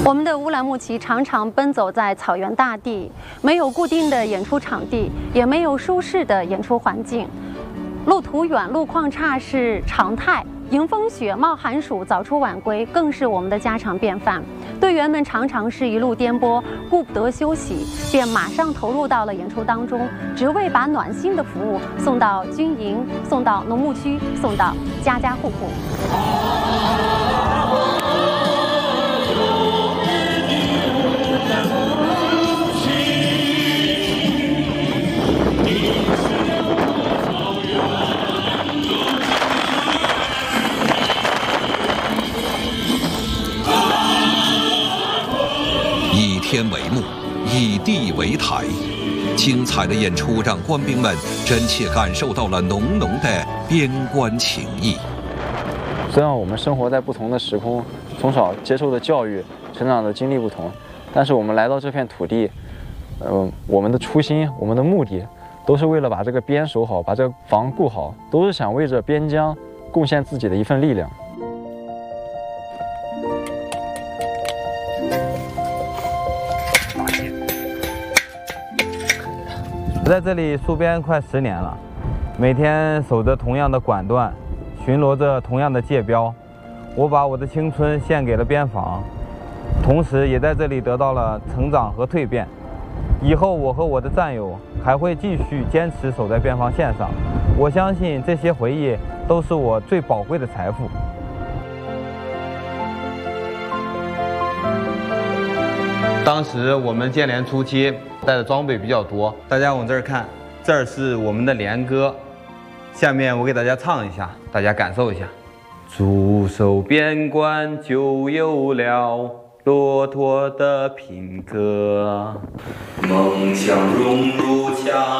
我们的乌兰牧骑常常奔走在草原大地，没有固定的演出场地，也没有舒适的演出环境，路途远、路况差是常态。迎风雪、冒寒暑、早出晚归更是我们的家常便饭。队员们常常是一路颠簸，顾不得休息，便马上投入到了演出当中，只为把暖心的服务送到军营，送到农牧区，送到家家户户。 以天为幕，以地为台，精彩的演出让官兵们真切感受到了浓浓的边关情谊。 虽然我们生活在不同的时空，从小接受的教育、成长的经历不同，但是我们来到这片土地，我们的初心、我们的目的，都是为了把这个边守好，把这个防顾好，都是想为着边疆贡献自己的一份力量。 我在这里戍边快10年了，每天守着同样的管段，巡逻着同样的界标。我把我的青春献给了边防，同时也在这里得到了成长和蜕变。以后我和我的战友还会继续坚持守在边防线上。我相信这些回忆都是我最宝贵的财富。 当时我们建连初期带的装备比较多，大家往这儿看，这儿是我们的连歌，下面我给大家唱一下，大家感受一下。驻守边关就有了骆驼的品格，梦想融入墙